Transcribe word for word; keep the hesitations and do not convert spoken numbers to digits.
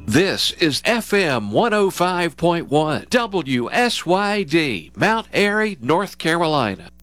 This is F M one oh five point one W S Y D, Mount Airy, North Carolina.